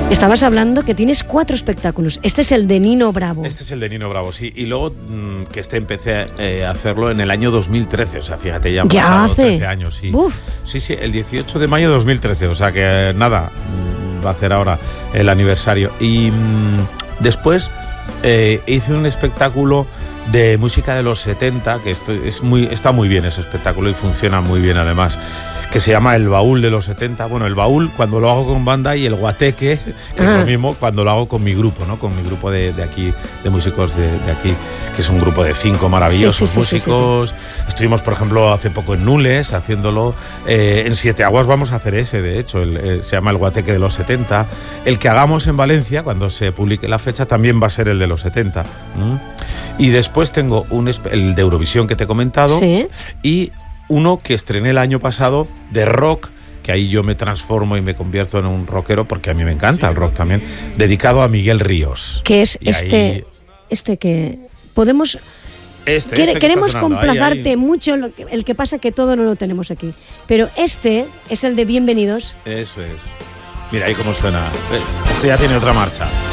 Estabas hablando que tienes 4 espectáculos. Este es el de Nino Bravo. Este es el de Nino Bravo, sí. Y luego que empecé a hacerlo en el año 2013. O sea, fíjate, ya han pasado 13 años. Sí. Sí, el 18 de mayo de 2013. O sea que nada, va a hacer ahora el aniversario. Y después hice un espectáculo de música de los 70, que está muy bien ese espectáculo y funciona muy bien además, que se llama El Baúl de los 70. Bueno, el baúl cuando lo hago con banda y el guateque, que es lo mismo, cuando lo hago con mi grupo, ¿no? Con mi grupo de aquí, de músicos de aquí, que es un grupo de 5 maravillosos músicos. Sí. Estuvimos, por ejemplo, hace poco en Nules haciéndolo. En Siete Aguas vamos a hacer ese, de hecho, se llama El Guateque de los 70. El que hagamos en Valencia, cuando se publique la fecha, también va a ser el de los 70. Y después tengo el de Eurovisión que te he comentado, y uno que estrené el año pasado de rock, que ahí yo me transformo y me convierto en un rockero, porque a mí me encanta el rock también, dedicado a Miguel Ríos. Que es que podemos... queremos complacarte mucho, el que pasa que todo no lo tenemos aquí. Pero este es el de Bienvenidos. Eso es. Mira ahí cómo suena. Este ya tiene otra marcha.